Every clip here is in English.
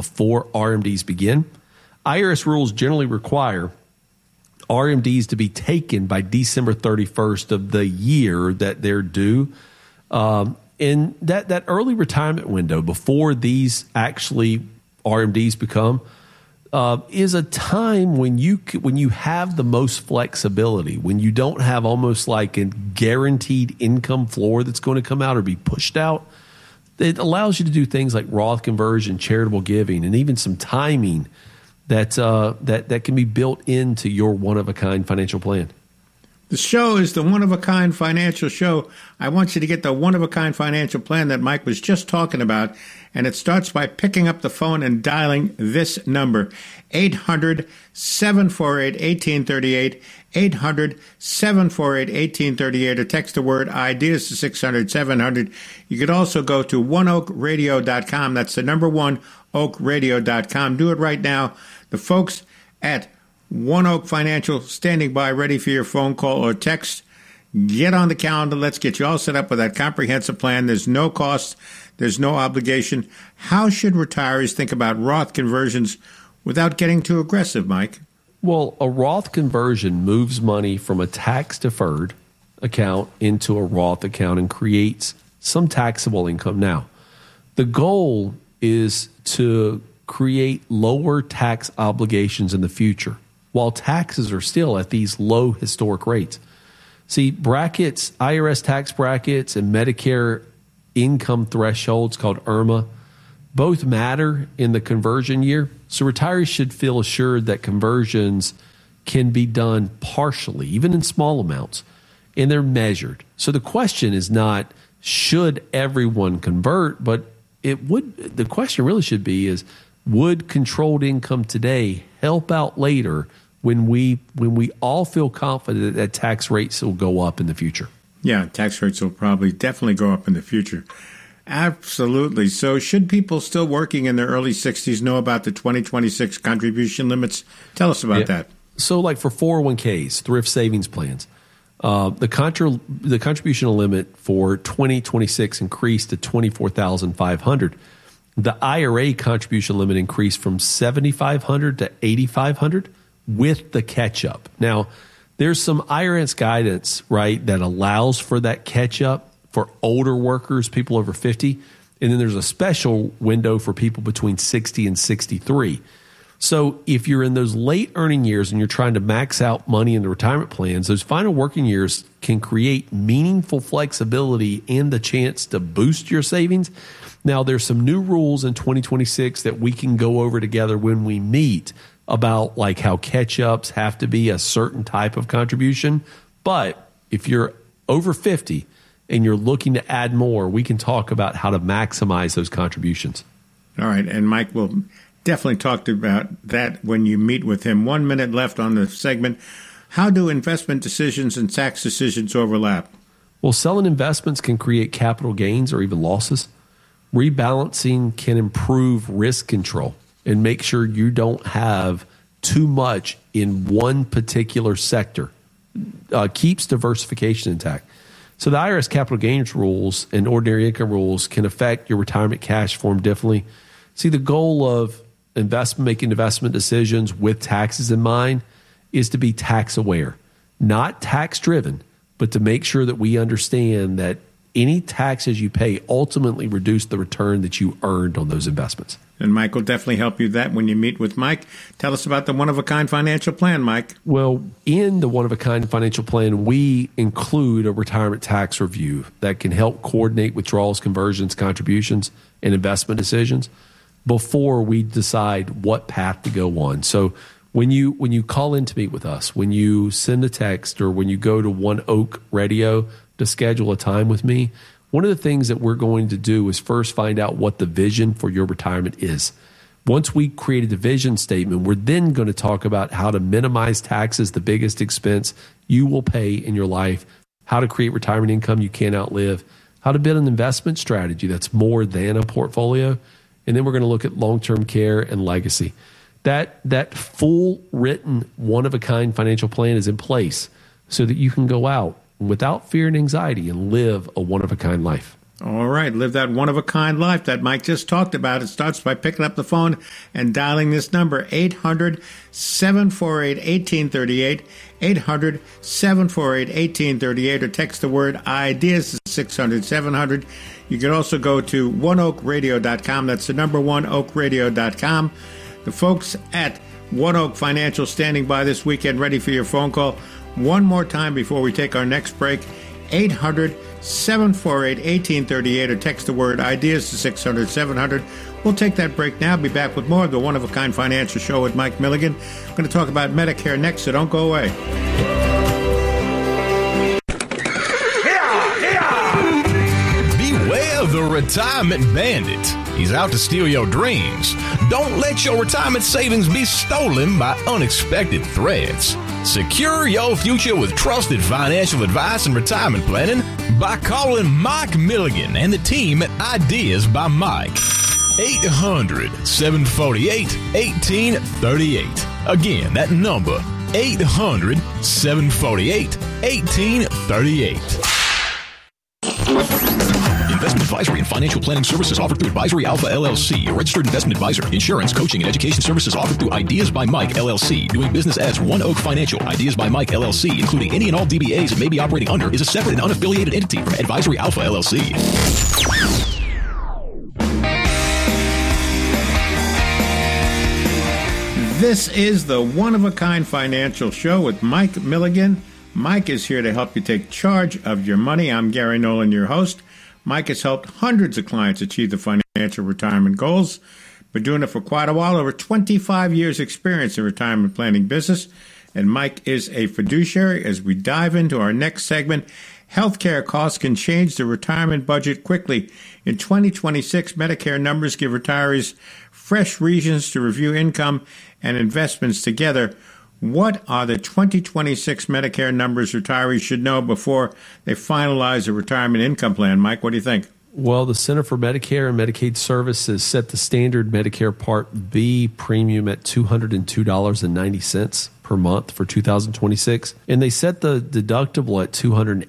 before RMDs begin. IRS rules generally require RMDs to be taken by December 31st of the year that they're due. And that early retirement window before these actually RMDs become is a time when you have the most flexibility, when you don't have almost like a guaranteed income floor that's going to come out or be pushed out. It allows you to do things like Roth conversion, charitable giving, and even some timing that can be built into your one-of-a-kind financial plan. The show is the one-of-a-kind financial show. I want you to get the one-of-a-kind financial plan that Mike was just talking about, and it starts by picking up the phone and dialing this number, 800-748-1838, 800-748-1838, or text the word IDEAS to 600-700. You could also go to oneoakradio.com. That's the number one, oakradio.com. Do it right now. The folks at One Oak Financial standing by, ready for your phone call or text. Get on the calendar. Let's get you all set up with that comprehensive plan. There's no cost. There's no obligation. How should retirees think about Roth conversions without getting too aggressive, Mike? Well, a Roth conversion moves money from a tax-deferred account into a Roth account and creates some taxable income. Now, the goal is to create lower tax obligations in the future, while taxes are still at these low historic rates. See, brackets, IRS tax brackets and Medicare income thresholds called IRMA, both matter in the conversion year. So retirees should feel assured that conversions can be done partially, even in small amounts, and they're measured. So the question is not, should everyone convert, but the question really should be is, would controlled income today help out later when we all feel confident that tax rates will go up in the future? Yeah, tax rates will probably definitely go up in the future. Absolutely. So should people still working in their early 60s know about the 2026 contribution limits? Tell us about that. So like for 401ks, thrift savings plans, the contribution limit for 2026 increased to $24,500. The IRA contribution limit increased from $7,500 to $8,500 with the catch-up. Now, there's some IRS guidance, right, that allows for that catch-up for older workers, people over 50, and then there's a special window for people between 60 and 63. So if you're in those late earning years and you're trying to max out money in the retirement plans, those final working years can create meaningful flexibility and the chance to boost your savings. Now, there's some new rules in 2026 that we can go over together when we meet about like how catch-ups have to be a certain type of contribution. But if you're over 50 and you're looking to add more, we can talk about how to maximize those contributions. All right, and Mike will definitely talk about that when you meet with him. 1 minute left on the segment. How do investment decisions and tax decisions overlap? Well, selling investments can create capital gains or even losses. Rebalancing can improve risk control and make sure you don't have too much in one particular sector. Keeps diversification intact. So the IRS capital gains rules and ordinary income rules can affect your retirement cash form differently. See, the goal of making investment decisions with taxes in mind is to be tax aware, not tax driven, but to make sure that we understand that any taxes you pay ultimately reduce the return that you earned on those investments. And Mike will definitely help you that when you meet with Mike. Tell us about the one-of-a-kind financial plan, Mike. Well, in the one-of-a-kind financial plan, we include a retirement tax review that can help coordinate withdrawals, conversions, contributions, and investment decisions before we decide what path to go on. So when you call in to meet with us, when you send a text, or when you go to One Oak Radio to schedule a time with me, one of the things that we're going to do is first find out what the vision for your retirement is. Once we created the vision statement, we're then going to talk about how to minimize taxes, the biggest expense you will pay in your life, how to create retirement income you can't outlive, how to build an investment strategy that's more than a portfolio, and then we're going to look at long-term care and legacy. That full written one-of-a-kind financial plan is in place so that you can go out without fear and anxiety and live a one-of-a-kind life. All right, live that one-of-a-kind life that Mike just talked about. It starts by picking up the phone and dialing this number, 800-748-1838, 800-748-1838, or text the word IDEAS to 600-700. You can also go to oneoakradio.com. That's the number oneoakradio.com. The folks at One Oak Financial standing by this weekend, ready for your phone call. One more time before we take our next break, 800-748-1838, or text the word IDEAS to 600-700. We'll take that break now. Be back with more of the One of a Kind Financial Show with Mike Milligan. We're going to talk about Medicare next, so don't go away. Beware the retirement bandit. He's out to steal your dreams. Don't let your retirement savings be stolen by unexpected threats. Secure your future with trusted financial advice and retirement planning by calling Mike Milligan and the team at Ideas by Mike. 800-748-1838. Again, that number, 800-748-1838. Investment advisory and financial planning services offered through Advisory Alpha LLC, a registered investment advisor. Insurance, coaching, and education services offered through Ideas by Mike LLC. Doing business as One Oak Financial. Ideas by Mike LLC, including any and all DBAs it may be operating under, is a separate and unaffiliated entity from Advisory Alpha LLC. This is the One-of-a-Kind Financial Show with Mike Milligan. Mike is here to help you take charge of your money. I'm Gary Nolan, your host. Mike has helped hundreds of clients achieve the financial retirement goals. Been doing it for quite a while, over 25 years experience in retirement planning business. And Mike is a fiduciary. As we dive into our next segment, healthcare costs can change the retirement budget quickly. In 2026, Medicare numbers give retirees fresh reasons to review income and investments together. What are the 2026 Medicare numbers retirees should know before they finalize a retirement income plan? Mike, what do you think? Well, the Center for Medicare and Medicaid Services set the standard Medicare Part B premium at $202.90 per month for 2026, and they set the deductible at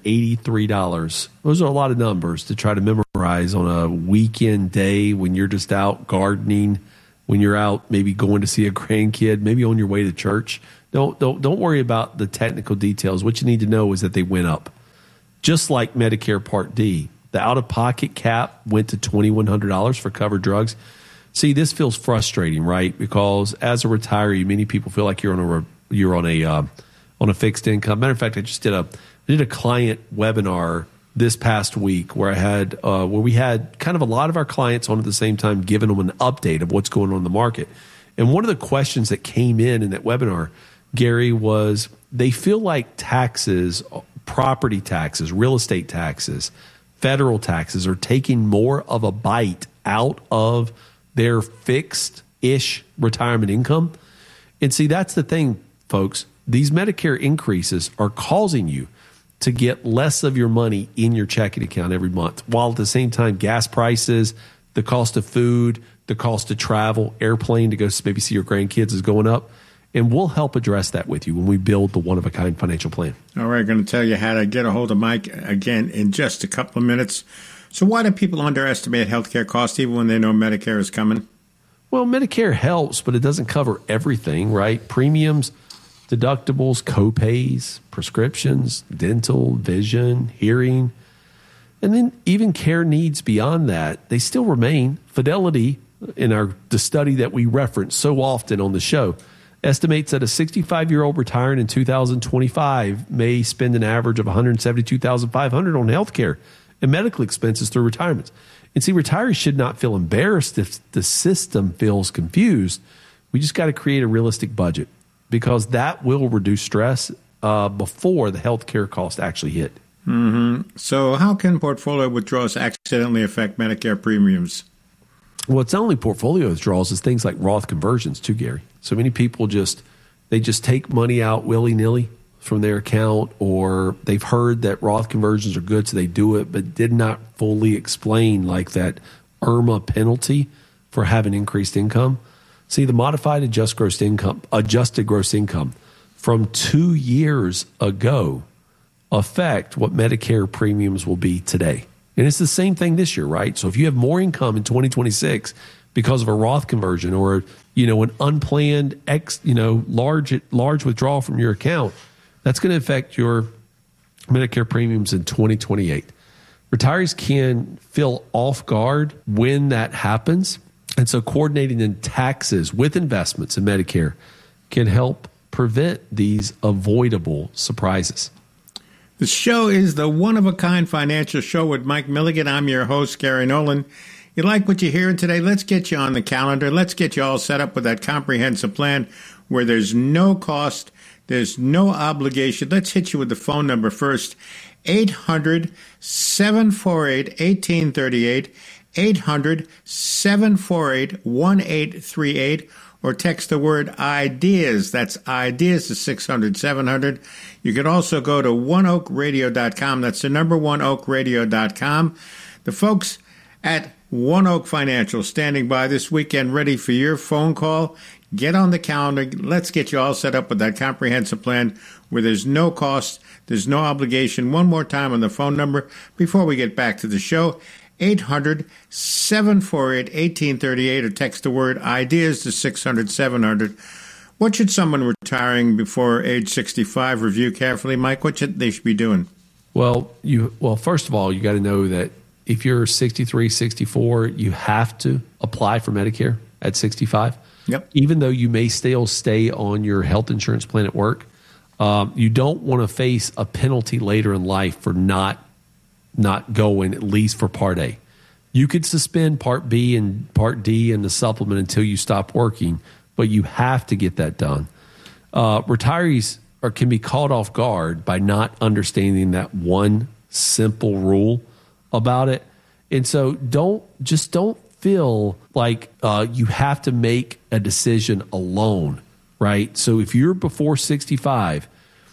$283. Those are a lot of numbers to try to memorize on a weekend day when you're just out gardening, when you're out maybe going to see a grandkid, maybe on your way to church. Don't worry about the technical details. What you need to know is that they went up. Just like Medicare Part D, the out-of-pocket cap went to $2,100 for covered drugs. See, this feels frustrating, right? Because as a retiree, many people feel like you're on a fixed income. Matter of fact, I did a client webinar this past week where we had kind of a lot of our clients on at the same time, giving them an update of what's going on in the market. And one of the questions that came in that webinar, Gary, was they feel like taxes, property taxes, real estate taxes, federal taxes are taking more of a bite out of their fixed-ish retirement income. And see, that's the thing, folks. These Medicare increases are causing you to get less of your money in your checking account every month, while at the same time gas prices, the cost of food, the cost of travel, airplane to go maybe see your grandkids is going up. And we'll help address that with you when we build the one-of-a-kind financial plan. All right, I'm going to tell you how to get a hold of Mike again in just a couple of minutes. So why do people underestimate healthcare costs even when they know Medicare is coming? Well, Medicare helps, but it doesn't cover everything, right? Premiums, deductibles, co-pays, prescriptions, dental, vision, hearing, and then even care needs beyond that. They still remain. Fidelity, in the study that we reference so often on the show, estimates that a 65-year-old retiring in 2025 may spend an average of $172,500 on health care and medical expenses through retirement. And see, retirees should not feel embarrassed if the system feels confused. We just got to create a realistic budget, because that will reduce stress before the health care costs actually hit. Mm-hmm. So how can portfolio withdrawals accidentally affect Medicare premiums? Well, it's not only portfolio withdrawals, it's things like Roth conversions too, Gary. So many people just take money out willy-nilly from their account, or they've heard that Roth conversions are good, so they do it, but did not fully explain like that IRMA penalty for having increased income. See, the modified adjusted gross income from 2 years ago affect what Medicare premiums will be today. And it's the same thing this year, right? So if you have more income in 2026 because of a Roth conversion or, an unplanned large withdrawal from your account, that's going to affect your Medicare premiums in 2028. Retirees can feel off guard when that happens. And so coordinating in taxes with investments in Medicare can help prevent these avoidable surprises. The show is the One-of-a-Kind Financial Show with Mike Milligan. I'm your host, Gary Nolan. You like what you're hearing today? Let's get you on the calendar. Let's get you all set up with that comprehensive plan where there's no cost, there's no obligation. Let's hit you with the phone number first, 800-748-1838, 800-748-1838, or text the word IDEAS. That's IDEAS to 600-700. You can also go to oneoakradio.com. That's the number oneoakradio.com. The folks at One Oak Financial standing by this weekend ready for your phone call. Get on the calendar. Let's get you all set up with that comprehensive plan where there's no cost, there's no obligation. One more time on the phone number before we get back to the show. 800-748-1838 or text the word IDEAS to 600-700. What should someone retiring before age 65 review carefully, Mike? What should they be doing? Well, first of all, you got to know that if you're 63, 64, you have to apply for Medicare at 65. Yep. Even though you may still stay on your health insurance plan at work, you don't want to face a penalty later in life for not going, at least for Part A. You could suspend Part B and Part D and the supplement until you stop working, but you have to get that done. Retirees can be caught off guard by not understanding that one simple rule about it. And so don't feel like you have to make a decision alone, right? So if you're before 65,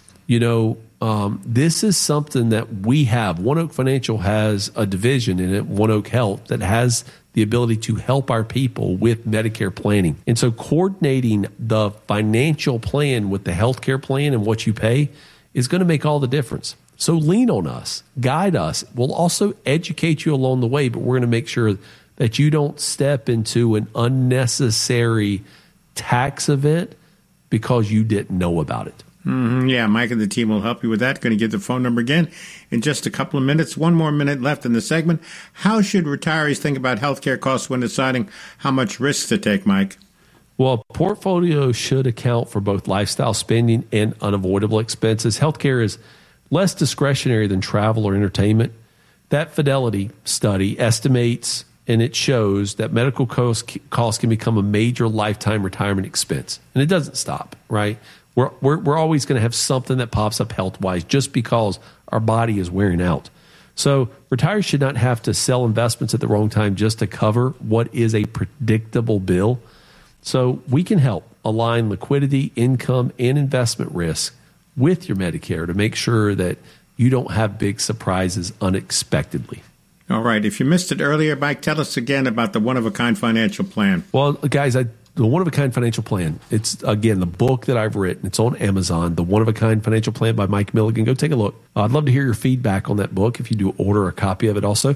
this is something that we have. One Oak Financial has a division in it, One Oak Health, that has the ability to help our people with Medicare planning. And so coordinating the financial plan with the healthcare plan and what you pay is going to make all the difference. So lean on us, guide us. We'll also educate you along the way, but we're going to make sure that you don't step into an unnecessary tax event because you didn't know about it. Yeah, Mike and the team will help you with that. Going to give the phone number again in just a couple of minutes. One more minute left in the segment. How should retirees think about healthcare costs when deciding how much risk to take, Mike? Well, a portfolio should account for both lifestyle spending and unavoidable expenses. Healthcare is less discretionary than travel or entertainment. That Fidelity study estimates, and it shows that medical costs can become a major lifetime retirement expense. And it doesn't stop, right? We're always going to have something that pops up health-wise just because our body is wearing out. So retirees should not have to sell investments at the wrong time just to cover what is a predictable bill. So we can help align liquidity, income, and investment risk with your Medicare to make sure that you don't have big surprises unexpectedly. All right. If you missed it earlier, Mike, tell us again about the One-of-a-Kind Financial Plan. Well, guys, the One-of-a-Kind Financial Plan, it's, again, the book that I've written. It's on Amazon, The One-of-a-Kind Financial Plan by Mike Milligan. Go take a look. I'd love to hear your feedback on that book if you do order a copy of it also.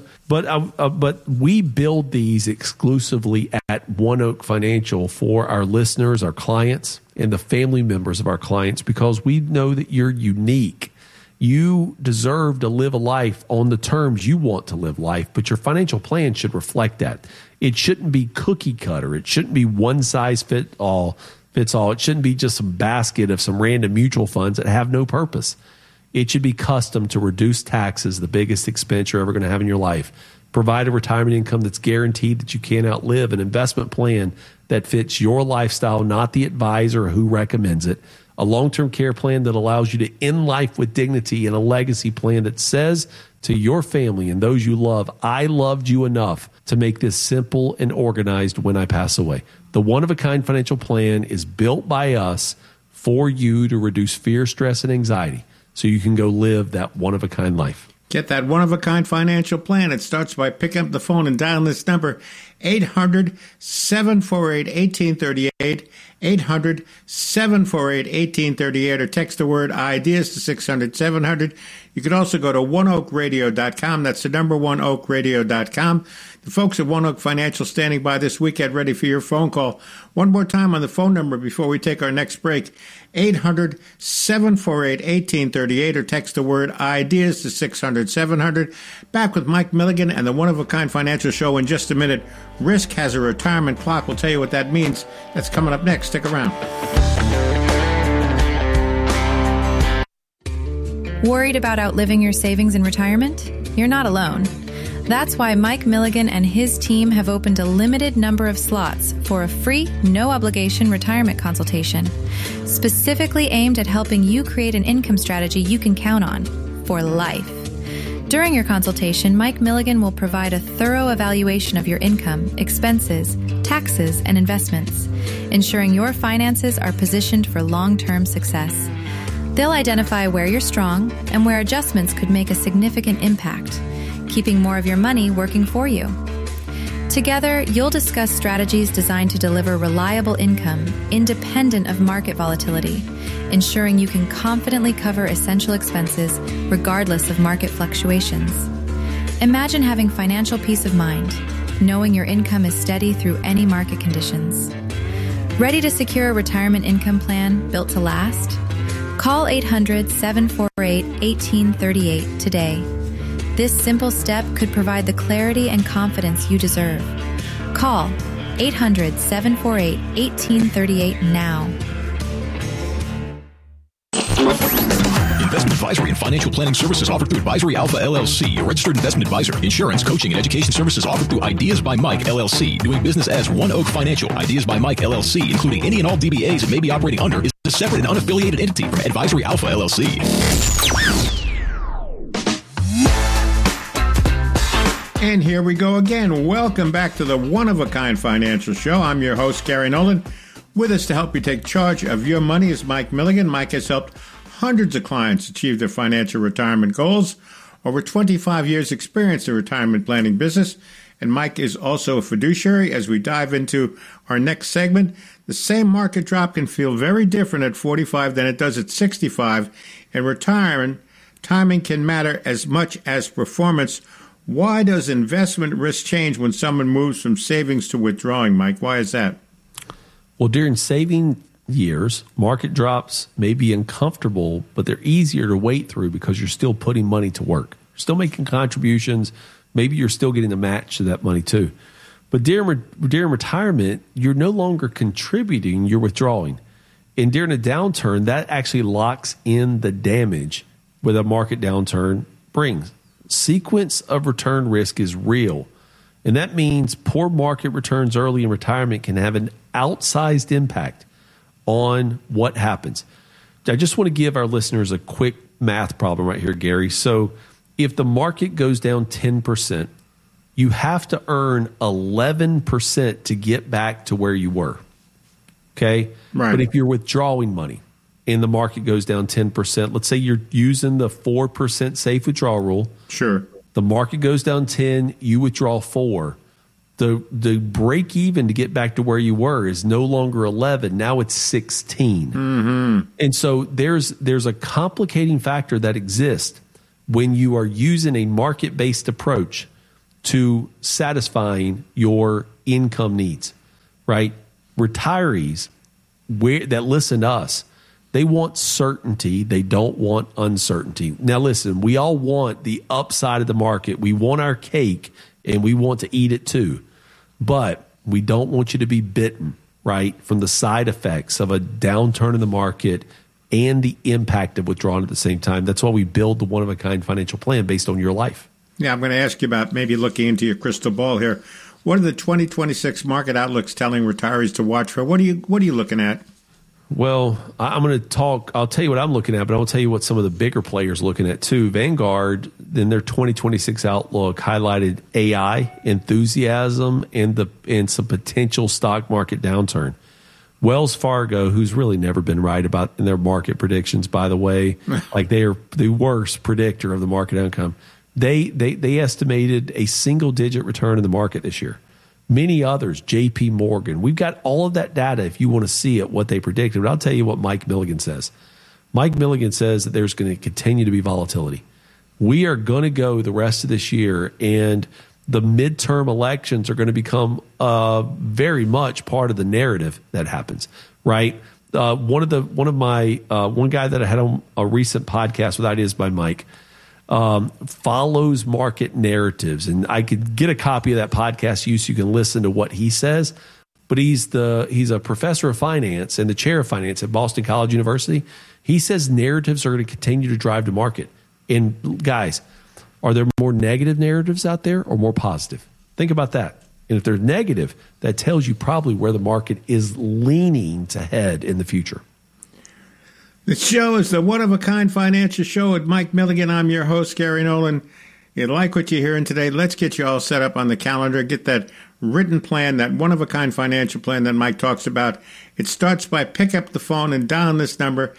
But we build these exclusively at One Oak Financial for our listeners, our clients, and the family members of our clients because we know that you're unique. You deserve to live a life on the terms you want to live life, but your financial plan should reflect that. It shouldn't be cookie cutter. It shouldn't be one size fits all. It shouldn't be just some basket of some random mutual funds that have no purpose. It should be custom to reduce taxes, the biggest expense you're ever going to have in your life. Provide a retirement income that's guaranteed that you can't outlive, an investment plan that fits your lifestyle, not the advisor who recommends it, a long-term care plan that allows you to end life with dignity, and a legacy plan that says to your family and those you love, I loved you enough to make this simple and organized when I pass away. The One-of-a-Kind Financial Plan is built by us for you to reduce fear, stress, and anxiety so you can go live that one-of-a-kind life. Get that one-of-a-kind financial plan. It starts by picking up the phone and dialing this number, 800-748-1838, 800-748-1838, or text the word IDEAS to 600-700. You could also go to oneoakradio.com. That's the number oneoakradio.com. The folks at One Oak Financial standing by this weekend ready for your phone call. One more time on the phone number before we take our next break, 800-748-1838, or text the word IDEAS to 600-700. Back with Mike Milligan and the One-of-a-Kind Financial Show in just a minute. Risk has a retirement clock. We'll tell you what that means. That's coming up next. Stick around. Worried about outliving your savings in retirement? You're not alone. That's why Mike Milligan and his team have opened a limited number of slots for a free, no-obligation retirement consultation, specifically aimed at helping you create an income strategy you can count on for life. During your consultation, Mike Milligan will provide a thorough evaluation of your income, expenses, taxes, and investments, ensuring your finances are positioned for long-term success. They'll identify where you're strong and where adjustments could make a significant impact, keeping more of your money working for you. Together, you'll discuss strategies designed to deliver reliable income, independent of market volatility, ensuring you can confidently cover essential expenses regardless of market fluctuations. Imagine having financial peace of mind, knowing your income is steady through any market conditions. Ready to secure a retirement income plan built to last? Call 800-748-1838 today. This simple step could provide the clarity and confidence you deserve. Call 800-748-1838 now. Investment advisory and financial planning services offered through Advisory Alpha LLC, a registered investment advisor. Insurance, coaching, and education services offered through Ideas by Mike LLC. Doing business as One Oak Financial. Ideas by Mike LLC, including any and all DBAs it may be operating under, is a separate and unaffiliated entity from Advisory Alpha LLC. And here we go again. Welcome back to the One-of-a-Kind Financial Show. I'm your host, Gary Nolan. With us to help you take charge of your money is Mike Milligan. Mike has helped hundreds of clients achieve their financial retirement goals. Over 25 years experience in retirement planning business. And Mike is also a fiduciary. As we dive into our next segment, the same market drop can feel very different at 45 than it does at 65. In retirement, timing can matter as much as performance. Why does investment risk change when someone moves from savings to withdrawing, Mike? Why is that? Well, during saving years, market drops may be uncomfortable, but they're easier to wait through because you're still putting money to work. You're still making contributions. Maybe you're still getting a match to that money too. But during retirement, you're no longer contributing, you're withdrawing. And during a downturn, that actually locks in the damage where the market downturn brings. Sequence of return risk is real. And that means poor market returns early in retirement can have an outsized impact on what happens. I just want to give our listeners a quick math problem right here, Gary. So if the market goes down 10%, you have to earn 11% to get back to where you were. Okay? Right. But if you're withdrawing money and the market goes down 10%, let's say you're using the 4% safe withdrawal rule. Sure. The market goes down 10, you withdraw 4. The break even to get back to where you were is no longer 11. Now it's 16. Mm-hmm. And so there's a complicating factor that exists when you are using a market-based approach to satisfying your income needs, right? Retirees that listen to us, they want certainty. They don't want uncertainty. Now, listen, we all want the upside of the market. We want our cake, and we want to eat it too. But we don't want you to be bitten, right, from the side effects of a downturn in the market and the impact of withdrawing at the same time. That's why we build the one-of-a-kind financial plan based on your life. Yeah, I'm going to ask you about maybe looking into your crystal ball here. What are the 2026 market outlooks telling retirees to watch for? What are you looking at? Well, I'm going to talk. I'll tell you what I'm looking at, but I'll tell you what some of the bigger players are looking at too. Vanguard, in their 2026 outlook, highlighted AI enthusiasm and some potential stock market downturn. Wells Fargo, who's really never been right about in their market predictions, by the way, like they are the worst predictor of the market outcome. They estimated a single-digit return in the market this year. Many others, J.P. Morgan. We've got all of that data if you want to see it, what they predicted. But I'll tell you what Mike Milligan says. Mike Milligan says that there's going to continue to be volatility. We are going to go the rest of this year, and the midterm elections are going to become very much part of the narrative that happens, right? One guy that I had on a recent podcast with Ideas by Mike follows market narratives, and I could get a copy of that podcast so you can listen to what he says. But he's a professor of finance and the chair of finance at Boston College University. He says narratives are going to continue to drive the market. And guys, are there more negative narratives out there or more positive? Think about that. And if they're negative, that tells you probably where the market is leaning to head in the future. The show is the One-of-a-Kind Financial Show with Mike Milligan. I'm your host, Gary Nolan. You like what you're hearing today? Let's get you all set up on the calendar. Get that written plan, that one-of-a-kind financial plan that Mike talks about. It starts by pick up the phone and dial this number,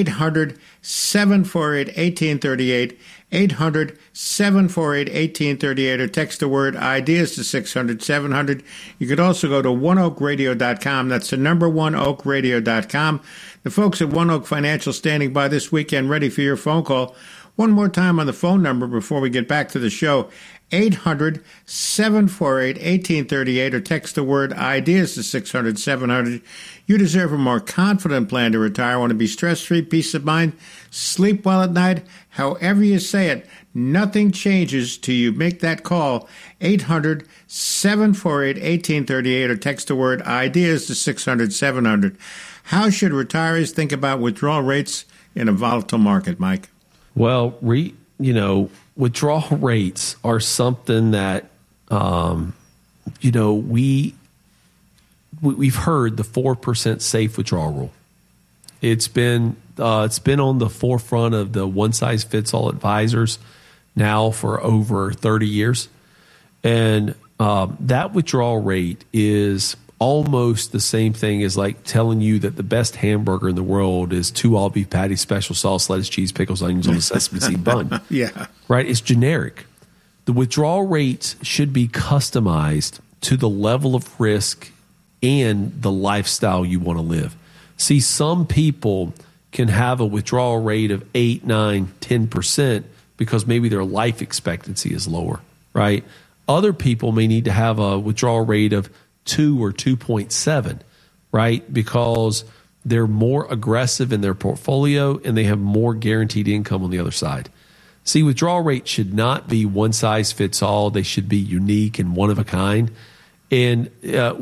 800-748-1838, 800-748-1838, or text the word IDEAS to 600-700. You could also go to oneoakradio.com. That's the number oneoakradio.com. The folks at One Oak Financial standing by this weekend ready for your phone call. One more time on the phone number before we get back to the show, 800-748-1838, or text the word IDEAS to 600-700. You deserve a more confident plan to retire. Want to be stress-free, peace of mind, sleep well at night. However you say it, nothing changes till you make that call, 800-748-1838, or text the word IDEAS to 600-700. How should retirees think about withdrawal rates in a volatile market, Mike? Well, withdrawal rates are something that, we've heard the 4% safe withdrawal rule. It's been on the forefront of the one-size-fits-all advisors now for over 30 years. And that withdrawal rate is almost the same thing as like telling you that the best hamburger in the world is 2 all-beef patties, special sauce, lettuce, cheese, pickles, onions on a sesame seed bun. Yeah. Right? It's generic. The withdrawal rates should be customized to the level of risk and the lifestyle you want to live. See, some people can have a withdrawal rate of 8, 9, 10% because maybe their life expectancy is lower, right? Other people may need to have a withdrawal rate of 2 or 2.7, right? Because they're more aggressive in their portfolio and they have more guaranteed income on the other side. See, withdrawal rates should not be one size fits all. They should be unique and one of a kind. And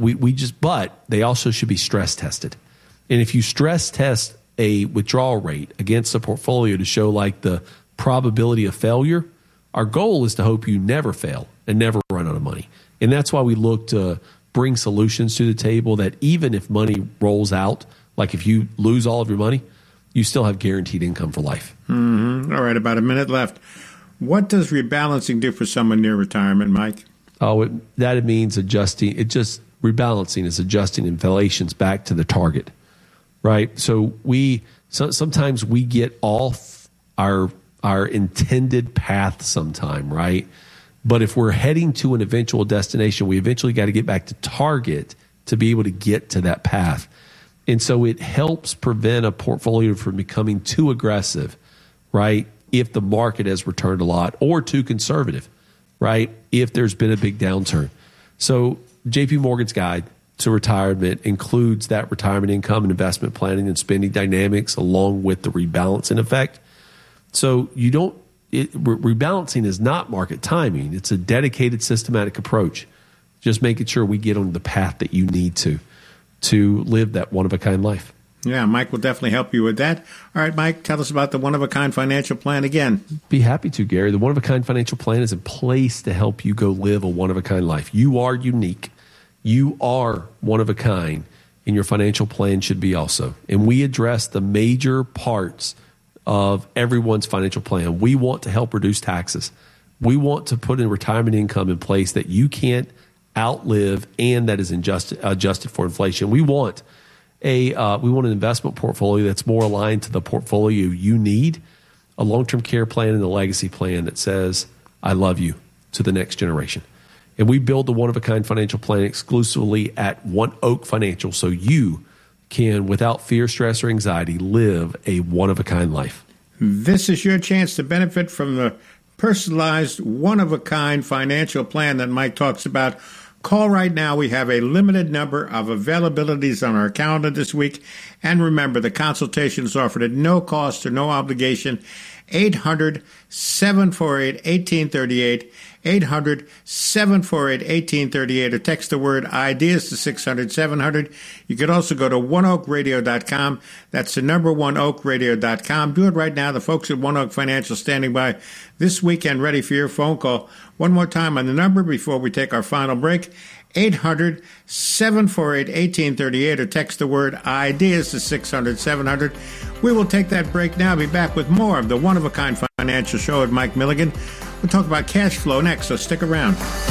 but they also should be stress tested. And if you stress test a withdrawal rate against a portfolio to show like the probability of failure, our goal is to hope you never fail and never run out of money. And that's why we look to bring solutions to the table that even if money rolls out, like if you lose all of your money, you still have guaranteed income for life. Mm-hmm. All right, about a minute left. What does rebalancing do for someone near retirement, Mike? That means adjusting. Rebalancing is adjusting inflations back to the target, right? So sometimes we get off our intended path sometime, right? But if we're heading to an eventual destination, we eventually got to get back to target to be able to get to that path. And so it helps prevent a portfolio from becoming too aggressive, right? If the market has returned a lot, or too conservative, right? If there's been a big downturn. So JP Morgan's guide to retirement includes that retirement income and investment planning and spending dynamics along with the rebalancing effect. So rebalancing is not market timing. It's a dedicated, systematic approach. Just making sure we get on the path that you need to live that one-of-a-kind life. Yeah, Mike will definitely help you with that. All right, Mike, tell us about the one-of-a-kind financial plan again. Be happy to, Gary. The one-of-a-kind financial plan is in place to help you go live a one-of-a-kind life. You are unique. You are one-of-a-kind, and your financial plan should be also. And we address the major parts of everyone's financial plan. We want to help reduce taxes. We want to put in retirement income in place that you can't outlive and that is adjusted for inflation. We want an investment portfolio that's more aligned to the portfolio you need, a long-term care plan and a legacy plan that says I love you to the next generation. And we build the one-of-a-kind financial plan exclusively at One Oak Financial so you can, without fear, stress, or anxiety, live a one-of-a-kind life. This is your chance to benefit from the personalized, one-of-a-kind financial plan that Mike talks about. Call right now. We have a limited number of availabilities on our calendar this week. And remember, the consultation is offered at no cost or no obligation. 800-748-1838, 800-748-1838, or text the word IDEAS to 600-700. You could also go to oneoakradio.com. That's the number oneoakradio.com. Do it right now. The folks at One Oak Financial standing by this weekend ready for your phone call. One more time on the number before we take our final break. 800-748-1838, or text the word IDEAS to 600-700. We will take that break now. Be back with more of the One-of-a-Kind Financial Show with Mike Milligan. We'll talk about cash flow next, so stick around.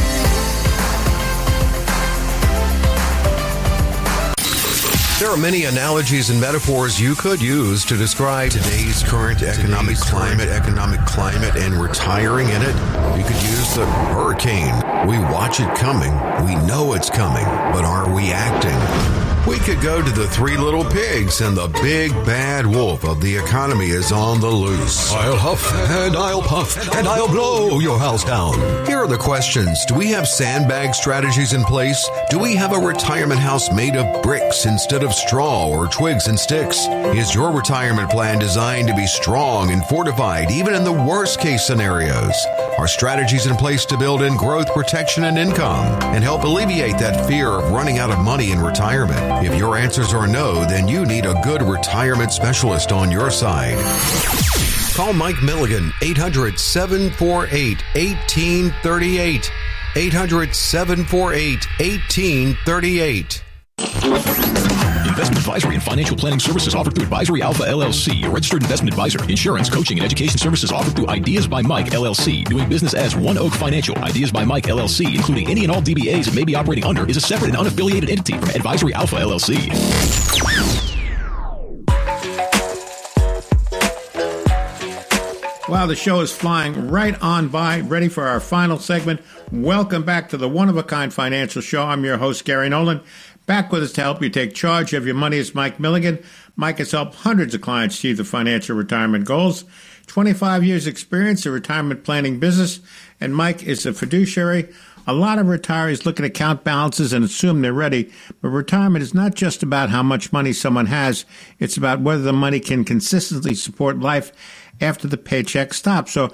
There are many analogies and metaphors you could use to describe today's current economic climate, and retiring in it. You could use the hurricane. We watch it coming. We know it's coming, but are we acting? We could go to the Three Little Pigs, and the big bad wolf of the economy is on the loose. I'll huff and I'll puff and I'll blow your house down. Here are the questions. Do we have sandbag strategies in place? Do we have a retirement house made of bricks instead of straw or twigs and sticks? Is your retirement plan designed to be strong and fortified even in the worst case scenarios? Are strategies in place to build in growth, protection, and income and help alleviate that fear of running out of money in retirement? If your answers are no, then you need a good retirement specialist on your side. Call Mike Milligan, 800-748-1838. 800-748-1838. Investment advisory and financial planning services offered through Advisory Alpha LLC, a registered investment advisor. Insurance, coaching, and education services offered through Ideas by Mike LLC. Doing business as One Oak Financial. Ideas by Mike LLC, including any and all DBAs it may be operating under, is a separate and unaffiliated entity from Advisory Alpha LLC. Wow, the show is flying right on by. Ready for our final segment. Welcome back to the One-of-a-Kind Financial Show. I'm your host, Gary Nolan. Back with us to help you take charge of your money is Mike Milligan. Mike has helped hundreds of clients achieve their financial retirement goals. 25 years experience in retirement planning business, and Mike is a fiduciary. A lot of retirees look at account balances and assume they're ready, but retirement is not just about how much money someone has. It's about whether the money can consistently support life after the paycheck stops. So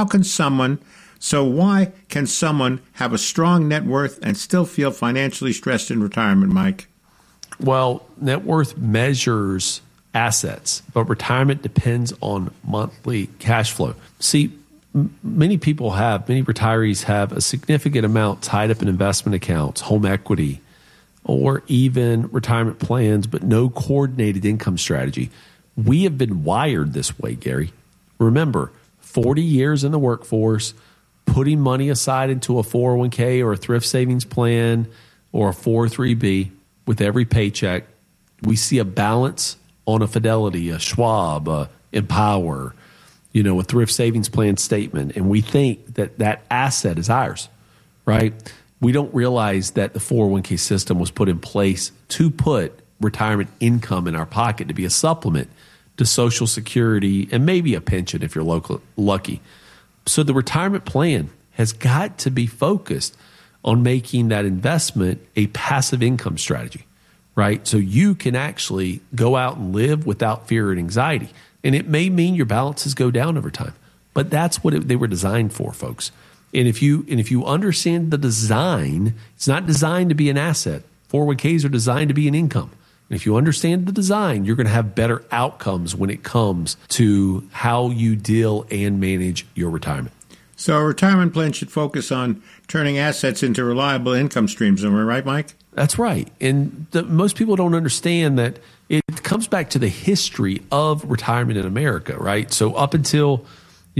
why can someone have a strong net worth and still feel financially stressed in retirement, Mike? Well, net worth measures assets, but retirement depends on monthly cash flow. See, many retirees have a significant amount tied up in investment accounts, home equity, or even retirement plans, but no coordinated income strategy. We have been wired this way, Gary. Remember, 40 years in the workforce, putting money aside into a 401k or a thrift savings plan or a 403b with every paycheck. We see a balance on a Fidelity, a Schwab, a Empower, a thrift savings plan statement, and we think that that asset is ours, right? We don't realize that the 401k system was put in place to put retirement income in our pocket to be a supplement to Social Security and maybe a pension if you're lucky. So the retirement plan has got to be focused on making that investment a passive income strategy, right? So you can actually go out and live without fear and anxiety. And it may mean your balances go down over time, but that's what they were designed for, folks. And if you understand the design, it's not designed to be an asset. 401ks are designed to be an income. And if you understand the design, you're going to have better outcomes when it comes to how you deal and manage your retirement. So a retirement plan should focus on turning assets into reliable income streams. Am I right, Mike? That's right. And most people don't understand that it comes back to the history of retirement in America, right? So up until the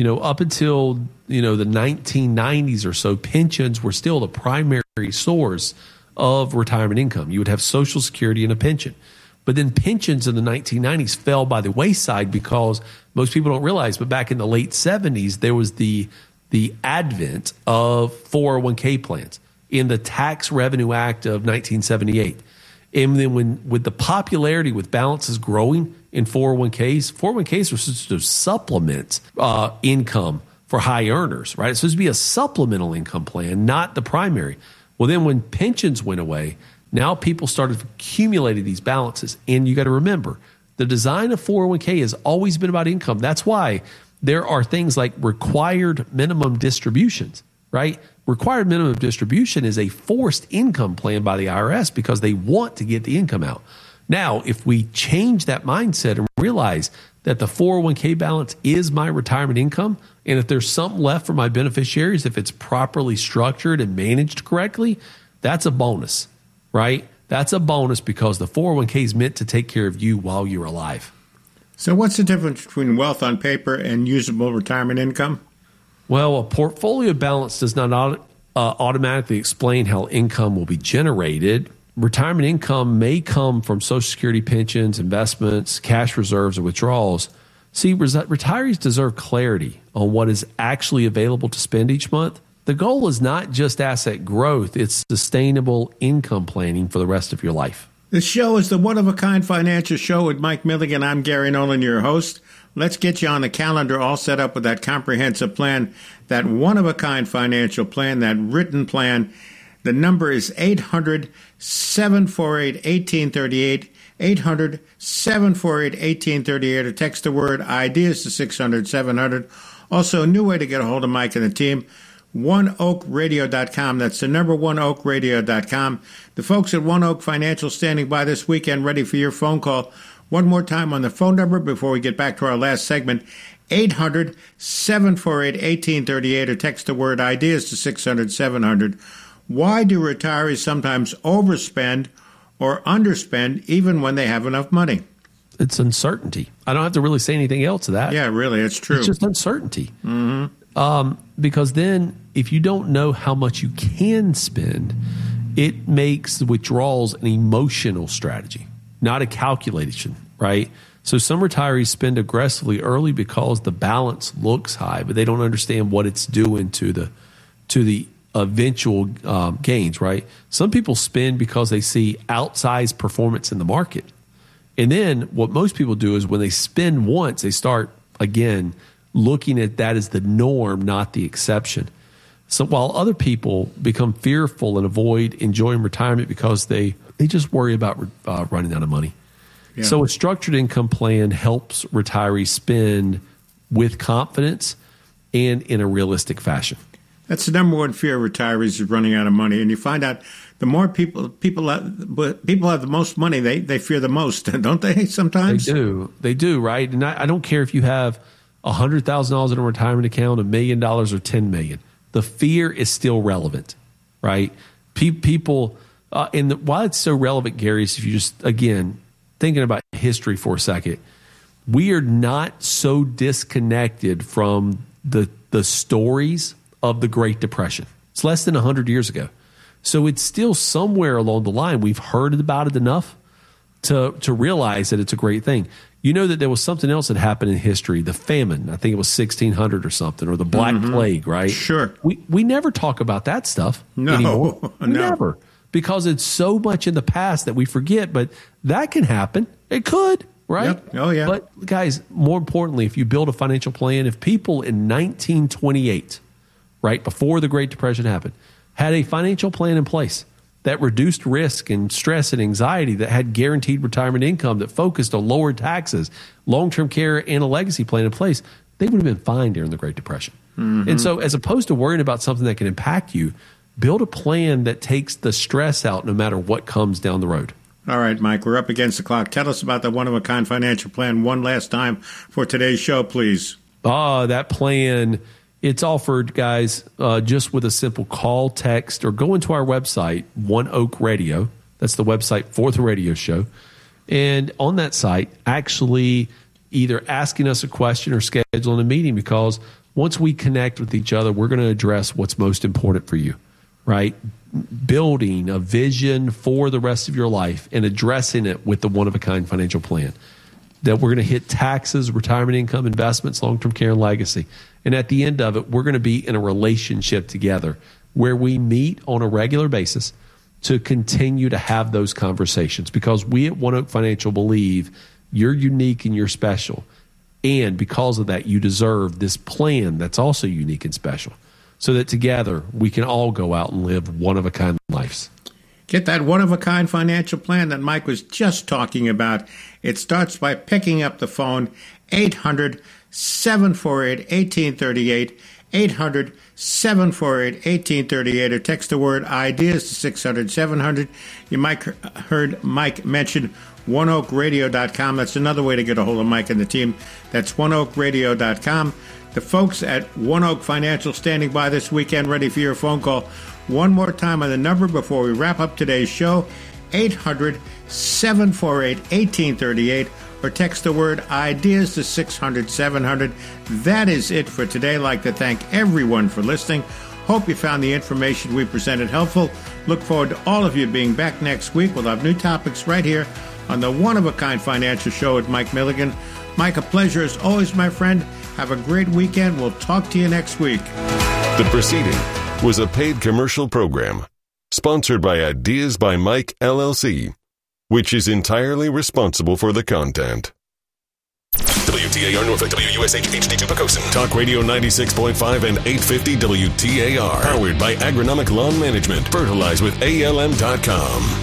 1990s or so, pensions were still the primary source of retirement income. You would have Social Security and a pension. But then pensions in the 1990s fell by the wayside because most people don't realize, but back in the late 70s, there was the the advent of 401k plans in the Tax Revenue Act of 1978. And then with the popularity with balances growing in 401ks were supposed to supplement income for high earners, right? It's supposed to be a supplemental income plan, not the primary. Well, then when pensions went away, now people started accumulating these balances. And you got to remember, the design of 401k has always been about income. That's why there are things like required minimum distributions, right? Required minimum distribution is a forced income plan by the IRS because they want to get the income out. Now, if we change that mindset and realize that the 401k balance is my retirement income, and if there's something left for my beneficiaries, if it's properly structured and managed correctly, that's a bonus, right? That's a bonus because the 401k is meant to take care of you while you're alive. So what's the difference between wealth on paper and usable retirement income? Well, a portfolio balance does not automatically explain how income will be generated. Retirement income may come from Social Security pensions, investments, cash reserves, or withdrawals. See, retirees deserve clarity on what is actually available to spend each month. The goal is not just asset growth, it's sustainable income planning for the rest of your life. This show is the One-of-a-Kind Financial Show with Mike Milligan. I'm Gary Nolan, your host. Let's get you on the calendar all set up with that comprehensive plan, that one-of-a-kind financial plan, that written plan. The number is 800-748-1838, 800-748-1838, or text the word IDEAS to 600-700. Also, a new way to get a hold of Mike and the team, oneoakradio.com. That's the number oneoakradio.com. The folks at One Oak Financial standing by this weekend ready for your phone call. One more time on the phone number before we get back to our last segment, 800-748-1838, or text the word IDEAS to 600-700. Why do retirees sometimes overspend or underspend even when they have enough money? It's uncertainty. I don't have to really say anything else to that. Yeah, really, it's true. It's just uncertainty. Because then if you don't know how much you can spend, it makes the withdrawals an emotional strategy, not a calculation, right? So some retirees spend aggressively early because the balance looks high, but they don't understand what it's doing to the eventual gains, right? Some people spend because they see outsized performance in the market. And then what most people do is when they spend once, they start, again, looking at that as the norm, not the exception. So while other people become fearful and avoid enjoying retirement because they just worry about running out of money. Yeah. So a structured income plan helps retirees spend with confidence and in a realistic fashion. That's the number one fear of retirees is running out of money. And you find out the more people have the most money, they fear the most, don't they sometimes? They do, right? And I don't care if you have $100,000 in a retirement account, $1 million, or $10 million. The fear is still relevant, right? People, and why it's so relevant, Gary, is if you just, again, thinking about history for a second, we are not so disconnected from the stories of the Great Depression. It's less than 100 years ago. So it's still somewhere along the line we've heard about it enough to realize that it's a great thing. You know that there was something else that happened in history, the famine. I think it was 1600 or something, or the Black Plague, right? Sure. We never talk about that stuff anymore. Never. Because it's so much in the past that we forget, but that can happen. It could, right? Yep. Oh, yeah. But guys, more importantly, if you build a financial plan, if people in 1928, right before the Great Depression happened, had a financial plan in place that reduced risk and stress and anxiety, that had guaranteed retirement income, that focused on lower taxes, long-term care, and a legacy plan in place, they would have been fine during the Great Depression. And so as opposed to worrying about something that can impact you, build a plan that takes the stress out no matter what comes down the road. All right, Mike, we're up against the clock. Tell us about the one-of-a-kind financial plan one last time for today's show, please. That plan, it's offered, guys, just with a simple call, text, or go into our website, One Oak Radio. That's the website for the radio show. And on that site, actually either asking us a question or scheduling a meeting, because once we connect with each other, we're going to address what's most important for you, right? Building a vision for the rest of your life and addressing it with the one-of-a-kind financial plan. that we're going to hit taxes, retirement income, investments, long-term care, and legacy. And at the end of it, we're going to be in a relationship together where we meet on a regular basis to continue to have those conversations, because we at One Oak Financial believe you're unique and you're special. And because of that, you deserve this plan that's also unique and special, so that together we can all go out and live one-of-a-kind lives. Get that one-of-a-kind financial plan that Mike was just talking about. It starts by picking up the phone, 800-748-1838, 800-748-1838, or text the word IDEAS to 600-700. You might heard Mike mention OneOakRadio.com. That's another way to get a hold of Mike and the team. That's OneOakRadio.com. The folks at One Oak Financial standing by this weekend, ready for your phone call. One more time on the number before we wrap up today's show, 800-748-1838, or text the word IDEAS to 600-700. That is it for today. I'd like to thank everyone for listening. Hope you found the information we presented helpful. Look forward to all of you being back next week. We'll have new topics right here on the One-of-a-Kind Financial Show with Mike Milligan. Mike, a pleasure as always, my friend. Have a great weekend. We'll talk to you next week. The proceeding was a paid commercial program sponsored by Ideas by Mike, LLC, which is entirely responsible for the content. WTAR Norfolk, WUSH HD2 Pocosin. Talk Radio 96.5 and 850 WTAR. Powered by Agronomic Lawn Management. Fertilize with ALM.com.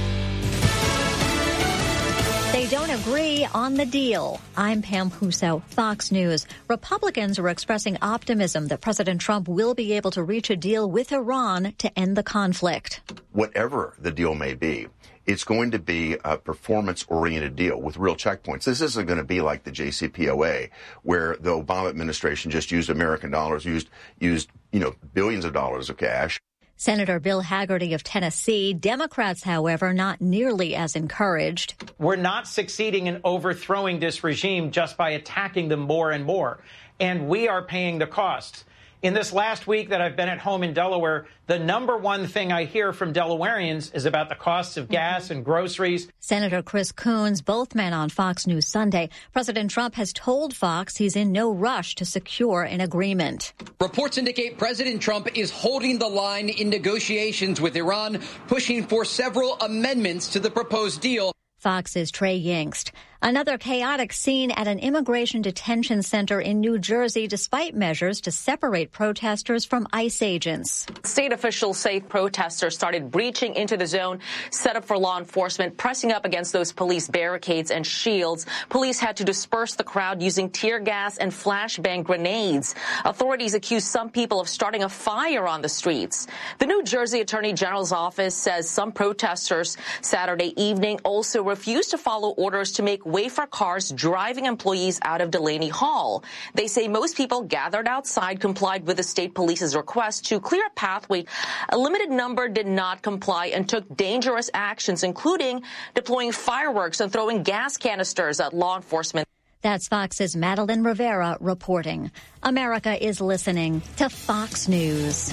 They don't agree on the deal. I'm Pam Huso, Fox News. Republicans are expressing optimism that President Trump will be able to reach a deal with Iran to end the conflict. Whatever the deal may be, it's going to be a performance-oriented deal with real checkpoints. This isn't going to be like the JCPOA, where the Obama administration just used American dollars, used billions of dollars of cash. Senator Bill Hagerty of Tennessee. Democrats, however, not nearly as encouraged. We're not succeeding in overthrowing this regime just by attacking them more and more. And we are paying the cost. In this last week that I've been at home in Delaware, the number one thing I hear from Delawareans is about the costs of gas and groceries. Senator Chris Coons, both men on Fox News Sunday. President Trump has told Fox he's in no rush to secure an agreement. Reports indicate President Trump is holding the line in negotiations with Iran, pushing for several amendments to the proposed deal. Fox's Trey Yingst. Another chaotic scene at an immigration detention center in New Jersey, despite measures to separate protesters from ICE agents. State officials say protesters started breaching into the zone set up for law enforcement, pressing up against those police barricades and shields. Police had to disperse the crowd using tear gas and flashbang grenades. Authorities accuse some people of starting a fire on the streets. The New Jersey Attorney General's office says some protesters Saturday evening also refused to follow orders to make way for cars driving employees out of Delaney Hall. They say most people gathered outside complied with the state police's request to clear a pathway. A limited number did not comply and took dangerous actions, including deploying fireworks and throwing gas canisters at law enforcement. That's Fox's Madeline Rivera reporting. America is listening to Fox News.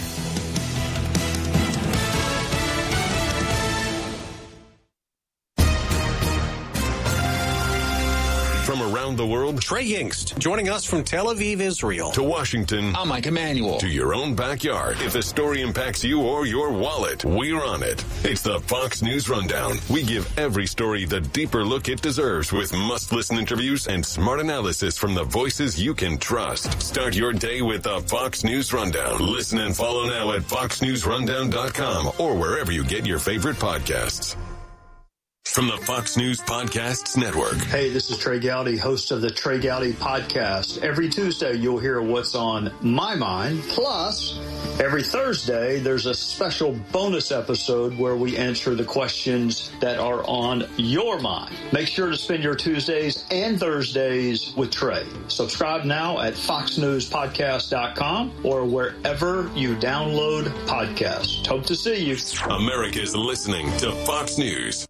From around the world, Trey Yingst, joining us from Tel Aviv, Israel. To Washington, I'm Mike Emanuel. To your own backyard. If a story impacts you or your wallet, we're on it. It's the Fox News Rundown. We give every story the deeper look it deserves with must-listen interviews and smart analysis from the voices you can trust. Start your day with the Fox News Rundown. Listen and follow now at foxnewsrundown.com or wherever you get your favorite podcasts. From the Fox News Podcasts Network. Hey, this is Trey Gowdy, host of the Trey Gowdy Podcast. Every Tuesday, you'll hear what's on my mind. Plus, every Thursday, there's a special bonus episode where we answer the questions that are on your mind. Make sure to spend your Tuesdays and Thursdays with Trey. Subscribe now at foxnewspodcast.com or wherever you download podcasts. Hope to see you. America's listening to Fox News.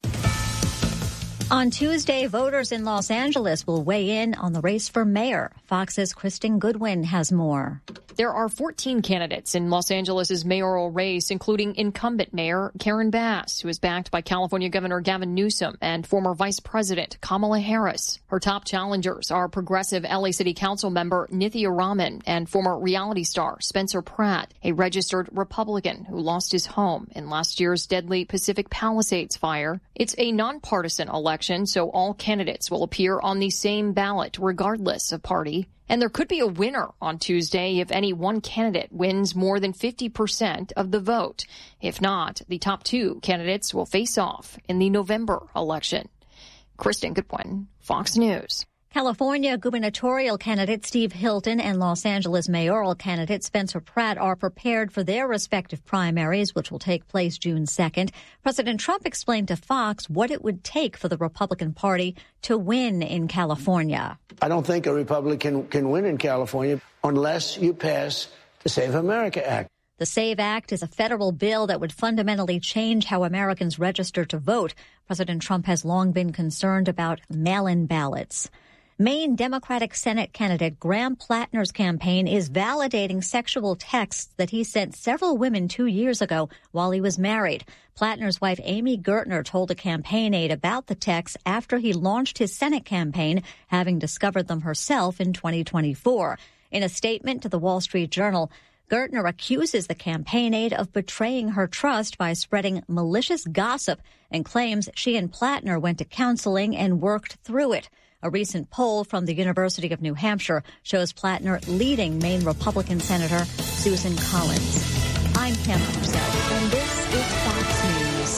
On Tuesday, voters in Los Angeles will weigh in on the race for mayor. Fox's Kristen Goodwin has more. There are 14 candidates in Los Angeles' mayoral race, including incumbent mayor Karen Bass, who is backed by California Governor Gavin Newsom and former Vice President Kamala Harris. Her top challengers are progressive LA City Council member Nithya Raman and former reality star Spencer Pratt, a registered Republican who lost his home in last year's deadly Pacific Palisades fire. It's a nonpartisan election, so all candidates will appear on the same ballot regardless of party. And there could be a winner on Tuesday if any one candidate wins more than 50% of the vote. If not, the top two candidates will face off in the November election. Kristen Goodwin, Fox News. California gubernatorial candidate Steve Hilton and Los Angeles mayoral candidate Spencer Pratt are prepared for their respective primaries, which will take place June 2nd. President Trump explained to Fox what it would take for the Republican Party to win in California. I don't think a Republican can win in California unless you pass the Save America Act. The SAVE Act is a federal bill that would fundamentally change how Americans register to vote. President Trump has long been concerned about mail-in ballots. Maine Democratic Senate candidate Graham Plattner's campaign is validating sexual texts that he sent several women 2 years ago while he was married. Plattner's wife Amy Gertner told a campaign aide about the texts after he launched his Senate campaign, having discovered them herself in 2024. In a statement to the Wall Street Journal, Gertner accuses the campaign aide of betraying her trust by spreading malicious gossip and claims she and Plattner went to counseling and worked through it. A recent poll from the University of New Hampshire shows Plattner leading Maine Republican Senator Susan Collins. I'm Pam Purcell, and this is Fox News.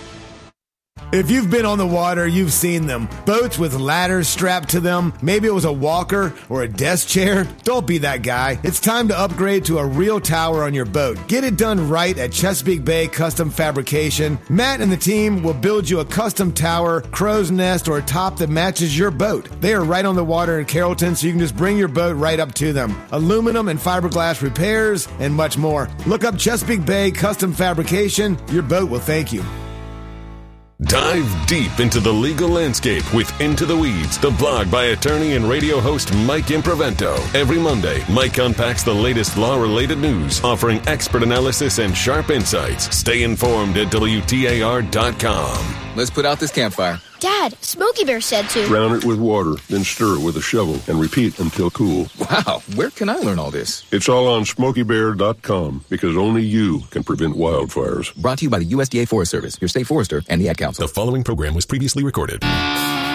If you've been on the water, you've seen them. Boats with ladders strapped to them. Maybe it was a walker or a desk chair. Don't be that guy. It's time to upgrade to a real tower on your boat. Get it done right at Chesapeake Bay Custom Fabrication. Matt and the team will build you a custom tower, crow's nest, or a top that matches your boat. They are right on the water in Carrollton, so you can just bring your boat right up to them. Aluminum and fiberglass repairs, and much more. Look up Chesapeake Bay Custom Fabrication. Your boat will thank you. Dive deep into the legal landscape with Into the Weeds, the blog by attorney and radio host Mike Improvento. Every Monday, Mike unpacks the latest law-related news, offering expert analysis and sharp insights. Stay informed at WTAR.com. Let's put out this campfire. Dad, Smokey Bear said to drown it with water, then stir it with a shovel and repeat until cool. Wow, where can I learn all this? It's all on SmokeyBear.com because only you can prevent wildfires. Brought to you by the USDA Forest Service, your state forester, and the Ad Council. The following program was previously recorded.